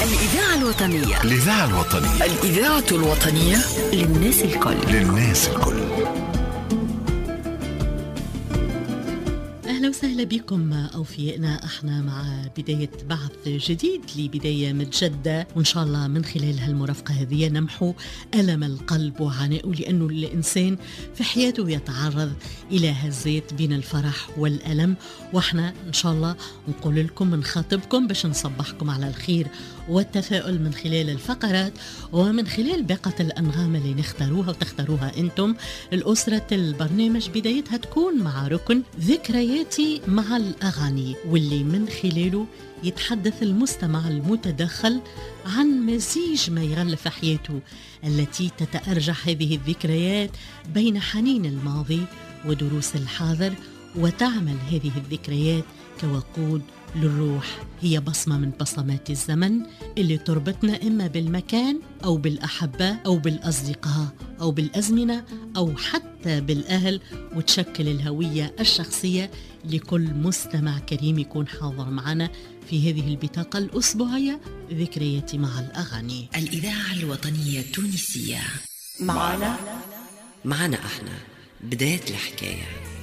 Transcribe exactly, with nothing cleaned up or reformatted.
الإذاعة الوطنية. الإذاعة الوطنية. الإذاعة الوطنية للناس الكل. للناس الكل. أهلا وسهلا بكم أوفيائنا، احنا مع بداية بعث جديد لبداية متجدة، وإن شاء الله من خلال هالمرافقة هذه نمحو ألم القلب وعنائه، لأنه الإنسان في حياته يتعرض إلى هزات بين الفرح والألم، وإحنا إن شاء الله نقول لكم نخاطبكم باش نصبحكم على الخير والتفاؤل من خلال الفقرات ومن خلال باقة الأنغام اللي نختاروها وتختاروها أنتم. الأسرة البرنامج بدايتها تكون مع ركن ذكرياتي مع الأغاني، واللي من خلاله يتحدث المستمع المتدخل عن مزيج ما يغلف حياته التي تتأرجح هذه الذكريات بين حنين الماضي ودروس الحاضر، وتعمل هذه الذكريات كوقود للروح، هي بصمة من بصمات الزمن اللي تربطنا إما بالمكان أو بالأحبة أو بالأصدقاء أو بالأزمنة أو حتى بالأهل، وتشكل الهوية الشخصية لكل مستمع كريم يكون حاضر معنا في هذه البطاقة الأسبوعية ذكرياتي مع الأغاني. الإذاعة الوطنية التونسية. معنا معنا احنا بداية الحكاية.